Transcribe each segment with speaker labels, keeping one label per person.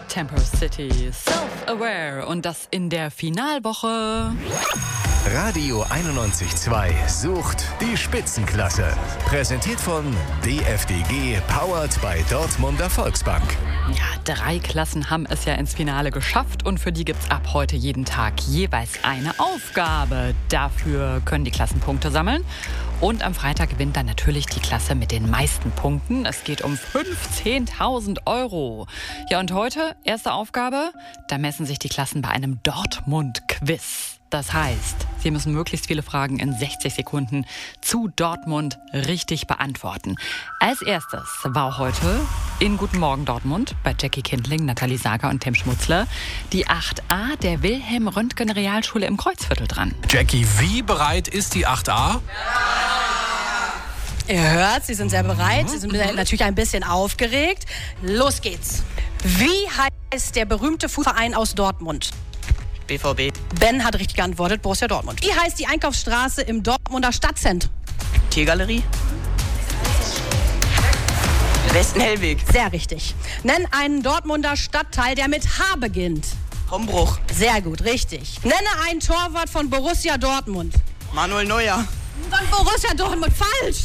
Speaker 1: Temper City, Self-Aware und das in der Finalwoche.
Speaker 2: Radio 91.2 sucht die Spitzenklasse. Präsentiert von DFDG, powered by Dortmunder Volksbank.
Speaker 1: Ja, 3 Klassen haben es ja ins Finale geschafft und für die gibt's ab heute jeden Tag jeweils eine Aufgabe. Dafür können die Klassen Punkte sammeln. Und am Freitag gewinnt dann natürlich die Klasse mit den meisten Punkten. Es geht um 15.000 €. Ja, und heute, erste Aufgabe, da messen sich die Klassen bei einem Dortmund-Quiz. Das heißt, Sie müssen möglichst viele Fragen in 60 Sekunden zu Dortmund richtig beantworten. Als erstes war heute in Guten Morgen Dortmund bei Jackie Kindling, Nathalie Sager und Tim Schmutzler die 8a der Wilhelm-Röntgen-Realschule im Kreuzviertel dran.
Speaker 3: Jackie, wie bereit ist die 8a?
Speaker 4: Ihr hört, Sie sind sehr bereit. Sie sind natürlich ein bisschen aufgeregt. Los geht's. Wie heißt der berühmte Fußballverein aus Dortmund?
Speaker 5: BVB.
Speaker 4: Ben hat richtig geantwortet, Borussia Dortmund. Wie heißt die Einkaufsstraße im Dortmunder Stadtzentrum?
Speaker 5: Tiergalerie. Westenhellweg.
Speaker 4: Sehr richtig. Nenn einen Dortmunder Stadtteil, der mit H beginnt.
Speaker 5: Hombruch.
Speaker 4: Sehr gut, richtig. Nenne einen Torwart von Borussia Dortmund.
Speaker 5: Manuel Neuer.
Speaker 4: Von Borussia Dortmund, falsch.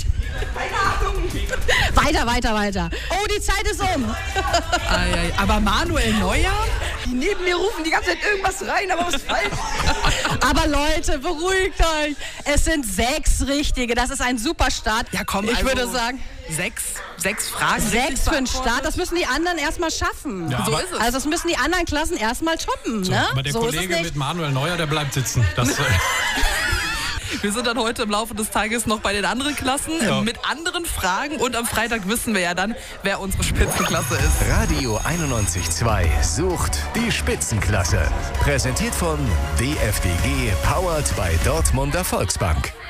Speaker 4: Weiter. Oh, die Zeit ist um.
Speaker 6: Aber Manuel Neuer?
Speaker 5: Die neben mir rufen die ganze Zeit irgendwas rein, aber was falsch.
Speaker 4: Aber Leute, beruhigt euch. Es sind 6 richtige. Das ist ein super Start.
Speaker 6: Ja, komm,
Speaker 4: ich
Speaker 6: also
Speaker 4: würde sagen,
Speaker 6: 6 Fragen.
Speaker 4: 6 für den Start. Das müssen die anderen erstmal schaffen.
Speaker 3: Ja,
Speaker 6: So ist es.
Speaker 4: Also das müssen die anderen Klassen erstmal toppen. Ne?
Speaker 3: Aber der
Speaker 4: So ist es
Speaker 3: Kollege
Speaker 4: nicht.
Speaker 3: mit Manuel Neuer, der bleibt sitzen.
Speaker 6: Wir sind dann heute im Laufe des Tages noch bei den anderen Klassen mit anderen Fragen. Und am Freitag wissen wir ja dann, wer unsere Spitzenklasse ist.
Speaker 2: Radio 91.2 sucht die Spitzenklasse. Präsentiert von DFDG, powered by Dortmunder Volksbank.